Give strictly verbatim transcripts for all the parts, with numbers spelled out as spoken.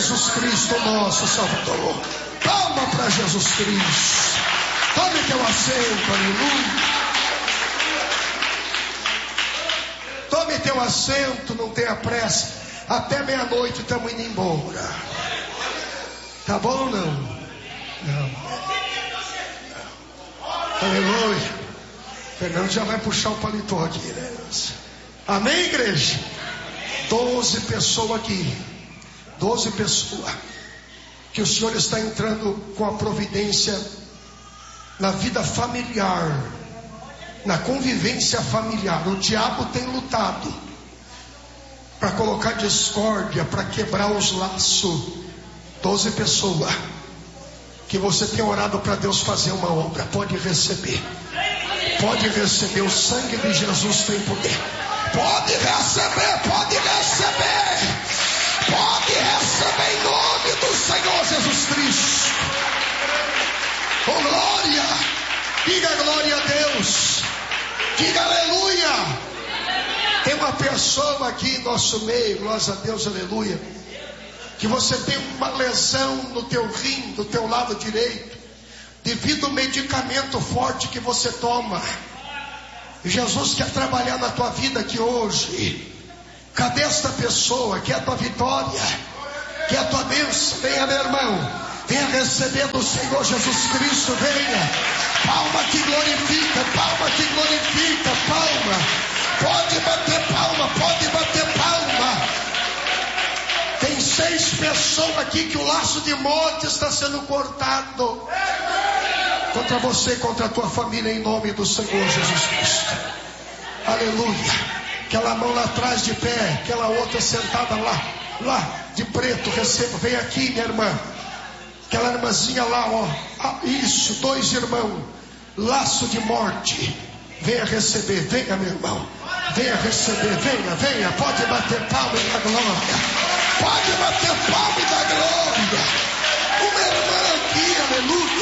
Jesus Cristo, nosso Salvador. Palma para Jesus Cristo. Tome teu assento, aleluia. Tome teu assento, não tenha pressa. Até meia-noite estamos indo embora. Tá bom ou não? Não. Aleluia. Fernando já vai puxar o paletó aqui, né? Amém, igreja? Doze pessoas aqui. Doze pessoas. Que o Senhor está entrando com a providência na vida familiar, na convivência familiar. O diabo tem lutado para colocar discórdia, para quebrar os laços. Doze pessoas que você tem orado para Deus fazer uma obra. Pode receber. Pode receber. O sangue de Jesus tem poder. Pode receber, pode receber. Pode receber em nome do Senhor Jesus Cristo. Oh, glória. Diga glória a Deus. Diga aleluia. Tem uma pessoa aqui em nosso meio, glória a Deus, aleluia, que você tem uma lesão no teu rim, do teu lado direito, devido ao medicamento forte que você toma. Jesus quer trabalhar na tua vida aqui hoje. Cadê esta pessoa? Quer a tua vitória? Quer a tua bênção? Venha, meu irmão. Venha receber do Senhor Jesus Cristo. Venha. Palma que glorifica. Palma que glorifica. Palma. Pode bater palma. Pode bater palma. Tem seis pessoas aqui que o laço de morte está sendo cortado. Contra você, contra a tua família, em nome do Senhor Jesus Cristo. Aleluia. Aquela mão lá atrás de pé, aquela outra sentada lá, lá de preto, receba, vem aqui, minha irmã. Aquela irmãzinha lá, ó, ah, isso, dois irmãos, laço de morte. Venha receber, venha, meu irmão. Venha receber, venha, venha. Pode bater palma e dar glória. Pode bater palma e dar glória. Uma irmã aqui, aleluia.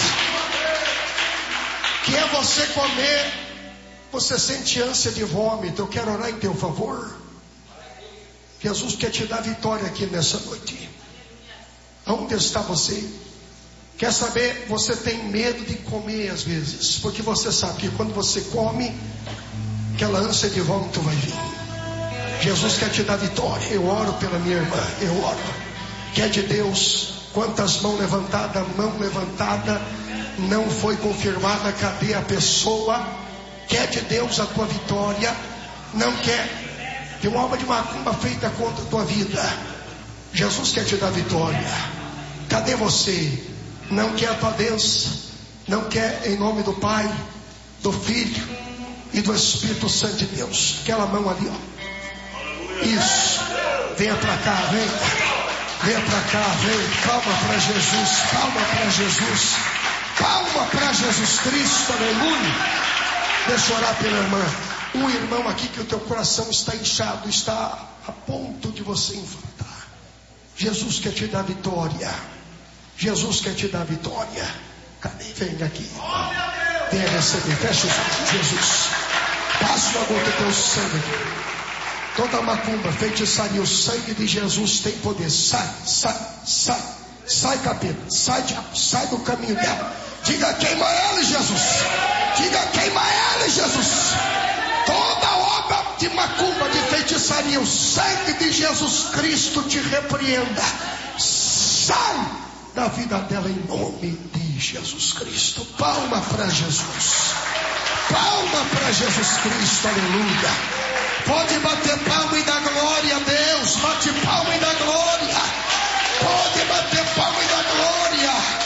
Que é você comer. Você sente ânsia de vômito. Eu quero orar em teu favor. Jesus quer te dar vitória aqui nessa noite. Aonde está você? Quer saber? Você tem medo de comer às vezes, porque você sabe que quando você come, aquela ânsia de vômito vai vir. Jesus quer te dar vitória. Eu oro pela minha irmã. Eu oro. Que é de Deus. Quantas mãos levantadas? Mão levantada. Não foi confirmada. Cadê a pessoa? Quer de Deus a tua vitória. Não quer. Tem uma obra de macumba feita contra a tua vida. Jesus quer te dar vitória. Cadê você? Não quer a tua bênção. Não quer, em nome do Pai, do Filho e do Espírito Santo de Deus. Aquela mão ali, ó. Isso. Venha pra cá, vem. Venha pra cá, vem. Palma para Jesus. Palma para Jesus. Palma para Jesus Cristo. Aleluia. Deixa eu orar pela irmã. Um irmão aqui que o teu coração está inchado, está a ponto de você infartar. Jesus quer te dar vitória. Jesus quer te dar vitória. Cadê? Vem aqui. Venha receber. Fecha os olhos. Jesus. Passa uma gota do teu sangue. Toda macumba, feitiçaria, o sangue de Jesus tem poder. Sai, sai, sai. Sai, capeta. Sai, diabo. Sai do caminho dela. Diga, queima ele, Jesus. Diga, queima ele, Jesus. Toda obra de macumba, de feitiçaria, o sangue de Jesus Cristo te repreenda. Sai da vida dela em nome de Jesus Cristo. Palma para Jesus. Palma para Jesus Cristo. Aleluia. Pode bater palma e dar glória a Deus. Bate palma e dá glória. Pode bater palma e dar glória.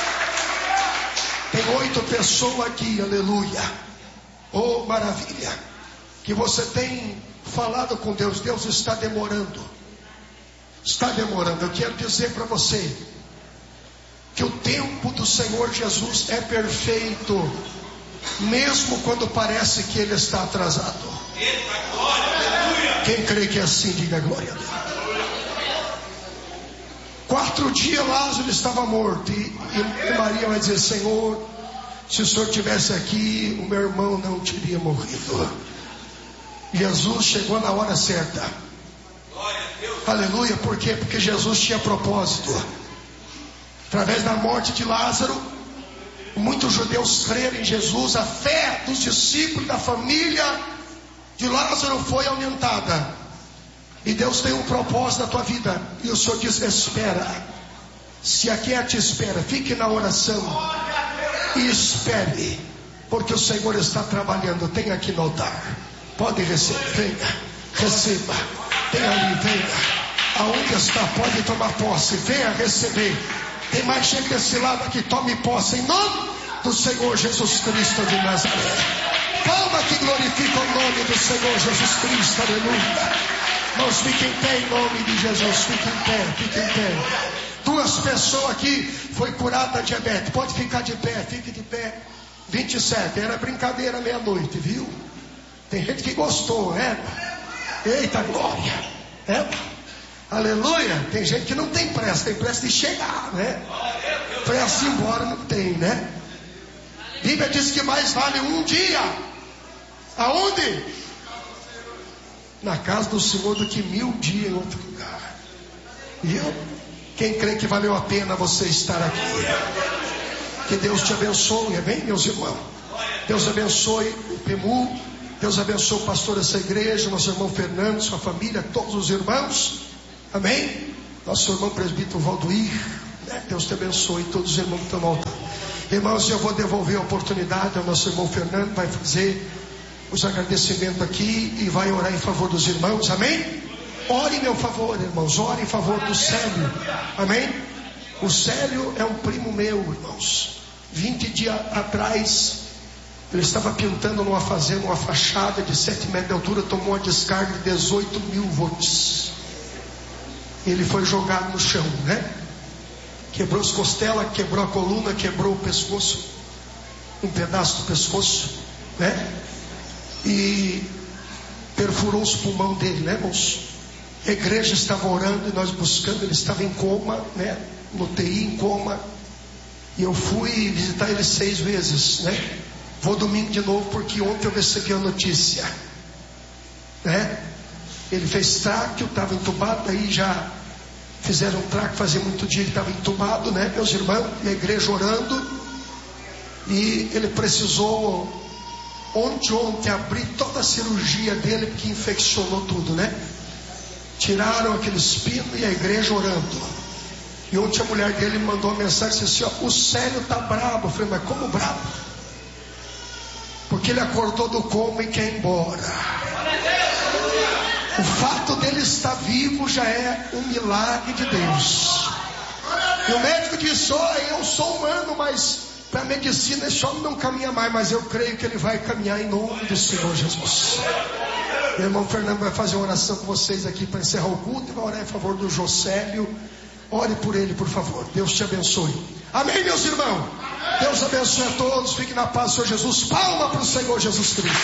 Tem oito pessoas aqui, aleluia. Oh, maravilha. Que você tem falado com Deus. Deus está demorando. Está demorando. Eu quero dizer para você que o tempo do Senhor Jesus é perfeito, mesmo quando parece que Ele está atrasado. Quem crê que é assim, diga glória a Deus. Quatro dias Lázaro estava morto. E, e, e Maria vai dizer, Senhor, se o Senhor estivesse aqui, o meu irmão não teria morrido. Jesus chegou na hora certa. Aleluia, por quê? Porque Jesus tinha propósito. Através da morte de Lázaro, muitos judeus creram em Jesus. A fé dos discípulos, da família de Lázaro foi aumentada. E Deus tem um propósito na tua vida. E o Senhor diz: espera. Se aquiete, espera. Fique na oração e espere, porque o Senhor está trabalhando. Tem aqui no altar. Pode receber, venha, receba. Tem ali, venha. Aonde está, pode tomar posse. Venha receber. Tem mais gente desse lado aqui. Tome posse em nome do Senhor Jesus Cristo de Nazaré. Palma que glorifica o nome do Senhor Jesus Cristo. Aleluia. Irmãos, fiquem em pé em nome de Jesus. Fiquem em pé, fiquem em pé. Duas pessoas aqui foi curada da diabetes. Pode ficar de pé, fique de pé. vinte e sete, era brincadeira meia-noite, viu? Tem gente que gostou, é? Eita glória, é? Aleluia. Tem gente que não tem pressa, tem pressa de chegar, né? Pressa embora não tem, né? A Bíblia diz que mais vale um dia. Aonde? Na casa do Senhor do que mil dias em outro lugar. Viu? Quem crê que valeu a pena você estar aqui? Que Deus te abençoe, amém, meus irmãos? Deus abençoe o P M U. Deus abençoe o pastor dessa igreja, nosso irmão Fernando, sua família, todos os irmãos, amém? Nosso irmão presbítero Valdoir, né? Deus te abençoe, todos os irmãos que estão no altar. Irmãos, eu vou devolver a oportunidade ao nosso irmão Fernando, vai fazer os agradecimentos aqui e vai orar em favor dos irmãos, amém? Ore em meu favor, irmãos, ore em favor do Célio, amém? O Célio é um primo meu, irmãos. vinte dias atrás, ele estava pintando numa fazenda, uma fachada de sete metros de altura, tomou uma descarga de dezoito mil volts. Ele foi jogado no chão, né? Quebrou as costelas, quebrou a coluna, quebrou o pescoço, um pedaço do pescoço, né? E perfurou os pulmões dele, né, irmãos? A igreja estava orando e nós buscando. Ele estava em coma, né? No U T I, em coma. E eu fui visitar ele seis vezes, né? Vou domingo de novo, porque ontem eu recebi a notícia, né? Ele fez traque, eu estava entubado. Daí já fizeram um traque, fazia muito dia que estava entubado, né, meus irmãos? E a igreja orando. E ele precisou ontem, ontem abrir toda a cirurgia dele, porque infeccionou tudo, né? Tiraram aquele espino e a igreja orando. E ontem a mulher dele me mandou uma mensagem e disse assim: ó, o Célio tá brabo. Eu falei: mas como brabo? Porque ele acordou do coma e quer ir embora. O fato dele estar vivo já é um milagre de Deus. E o médico disse: ó, oh, eu sou humano, mas para a medicina esse homem não caminha mais. Mas eu creio que ele vai caminhar em nome do Senhor Jesus. O irmão Fernando vai fazer uma oração com vocês aqui para encerrar o culto e vai orar em favor do Josélio. Ore por ele, por favor. Deus te abençoe. Amém, meus irmãos? Deus abençoe a todos. Fique na paz do Senhor Jesus. Palma para o Senhor Jesus Cristo.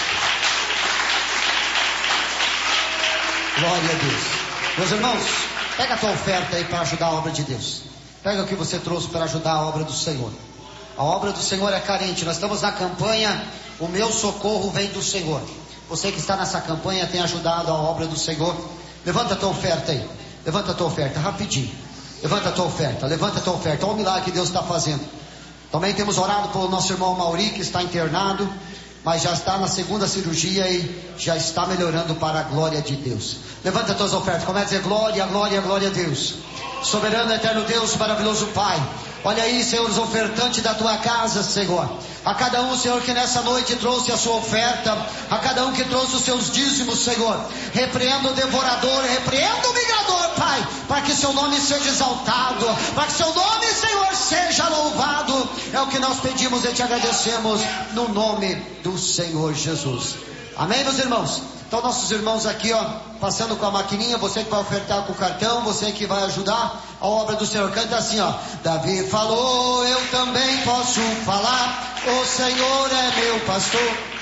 Glória a Deus. Meus irmãos, pega a tua oferta aí para ajudar a obra de Deus. Pega o que você trouxe para ajudar a obra do Senhor. A obra do Senhor é carente. Nós estamos na campanha O Meu Socorro Vem do Senhor. Você que está nessa campanha tem ajudado a obra do Senhor. Levanta a tua oferta aí. Levanta a tua oferta, rapidinho. Levanta a tua oferta, levanta a tua oferta. Olha o milagre que Deus está fazendo. Também temos orado pelo nosso irmão Mauri, que está internado, mas já está na segunda cirurgia e já está melhorando para a glória de Deus. Levanta as tuas ofertas, começa a dizer glória, glória, glória a Deus. Soberano, eterno Deus, maravilhoso Pai. Olha aí, Senhor, os ofertantes da tua casa, Senhor. A cada um, Senhor, que nessa noite trouxe a sua oferta. A cada um que trouxe os seus dízimos, Senhor. Repreenda o devorador, repreenda o migrador, Pai. Para que seu nome seja exaltado. Para que seu nome, Senhor, seja louvado. É o que nós pedimos e te agradecemos no nome do Senhor Jesus. Amém, meus irmãos? Então nossos irmãos aqui, ó, passando com a maquininha, você que vai ofertar com o cartão, você que vai ajudar a obra do Senhor, canta assim, ó. Davi falou, eu também posso falar, o Senhor é meu pastor.